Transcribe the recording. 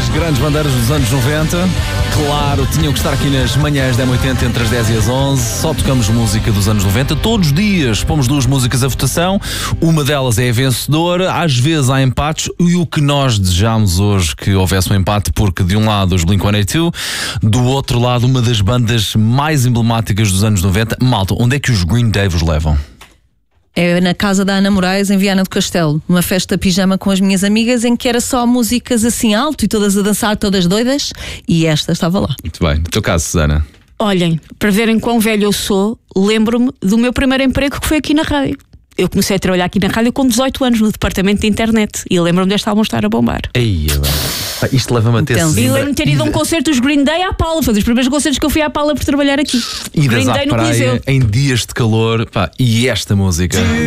grandes bandeiras dos anos 90. Claro, tinham que estar aqui nas manhãs da M80 entre as 10 e as 11. Só tocamos música dos anos 90. Todos os dias pomos duas músicas à votação. Uma delas é a vencedora. Às vezes há empates. E o que nós desejamos hoje que houvesse um empate, porque de um lado os Blink-182, do outro lado uma das bandas mais emblemáticas dos anos 90. Malta, onde é que os Green Day vos levam? É na casa da Ana Moraes, em Viana do Castelo. Uma festa pijama com as minhas amigas em que era só músicas assim alto e todas a dançar, todas doidas. E esta estava lá. Muito bem. No teu caso, Susana? Olhem, para verem quão velho eu sou, lembro-me do meu primeiro emprego, que foi aqui na rádio. Eu comecei a trabalhar aqui na rádio com 18 anos, no departamento de internet. E lembro-me deste álbum estar a bombar. Eia, isto leva-me a ter Intenso. E lembro-me de ter ido a um concerto dos Green Day à Paula. Foi dos primeiros concertos que eu fui à Paula por trabalhar aqui. Idas Green à Day no praia Coliseu. em dias de calor. Pá, e esta música?